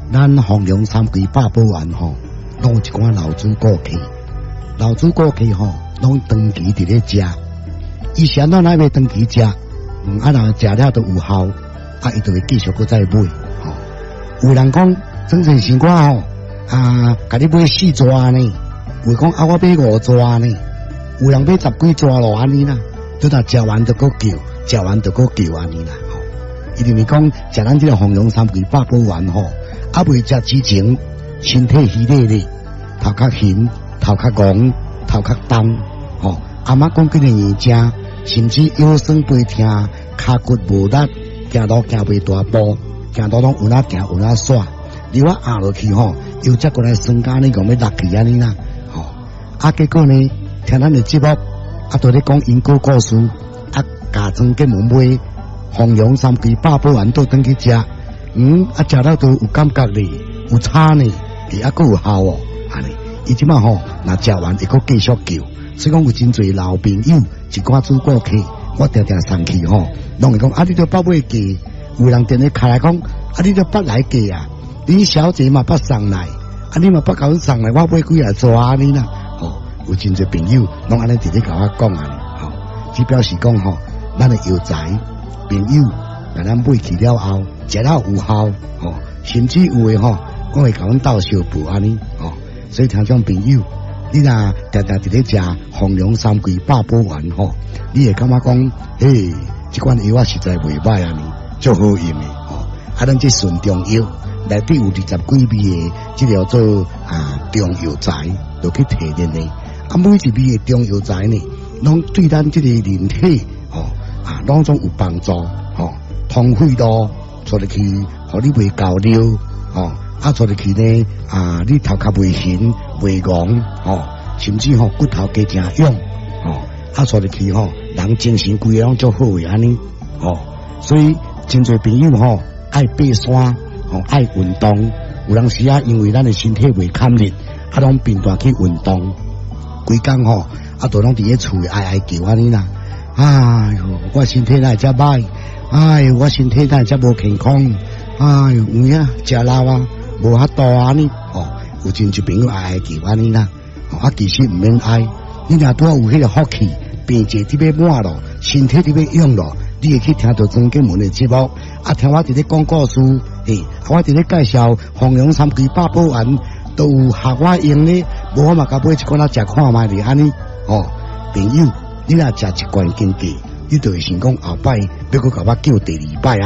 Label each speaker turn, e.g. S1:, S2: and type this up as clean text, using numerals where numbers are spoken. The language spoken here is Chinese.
S1: 咱弘扬三规百宝丸吼，拢有一寡老主顾客，老主顾客吼，拢长期伫咧食，伊想到哪要长期食，若食了都有效，伊就会继续搁再买吼。有人讲整成生活吼，甲你买4抓呢，有讲我买5抓呢，有人买10几抓咯安尼啦，都若食完就搁叫，食完就搁叫安尼啦吼。一定是讲食咱这个弘扬三规百宝丸吼，未食之前身体虚累咧，头壳晕，头壳戆，头壳重吼。阿妈讲几个年正，甚至腰酸背痛，骹骨无力，行路行袂大步，行路拢有哪行有哪煞，你我压落去吼，又再过来酸甲你讲要落去安尼啦吼。结果呢，听咱的节目，都咧讲因果故事，家庄给门买弘扬三规百宝丸倒转去食，食了都有感觉咧，有差呢，搁有效哦，安尼。伊即马吼，若食完会搁继续叫，所以讲有真侪老朋友，一寡主顾客，我常常送去吼，拢会讲你都捌买价，有人电话开来讲，你都捌来价啊，李小姐嘛捌送来，你嘛捌甲阮送来，我买几啊抓安尼啦，吼，有真侪朋友拢安尼直直甲我讲安尼，吼，只表示讲吼，咱的药材朋友，甲咱买去了后，食了有效，吼，甚至有诶吼，我会甲阮斗相补安尼，吼。所以听众朋友，你若常常伫咧食弘扬三规百宝丸吼，你会感觉讲，这款药实在袂歹安尼，足好用诶吼。咱这纯中药内底有20几味诶，这叫做中药材，就去提炼诶。每一味诶中药材呢，拢对咱这个人体吼拢总有帮助吼。通血路出入去，互你袂高尿吼。出入去呢，你头壳袂晕袂戆吼，甚至骨头加正勇吼，出入去人精神规个拢足好诶安尼吼。所以真侪朋友爱爬山爱运动，有当时因为咱诶身体袂堪力，拢频繁去运动，规工都拢伫咧厝诶哀叫安尼啦。哎哟，我身体哪会遮歹？哎哟，我身体哪会遮无健康？哎哟，有影食老无遐多安尼有真侪朋友爱叫安尼啦，其实毋免爱，你若拄有迄个福气，病节伫要满咯，身体伫要用咯，你会去听到庄敬文的节目，听我伫咧讲故事，我伫咧介绍弘扬三规百宝丸，都有合我用咧，无我嘛甲买一罐食看卖咧安尼，朋友，你若食一罐经济，你就会想讲后摆要搁甲我叫第2摆啊。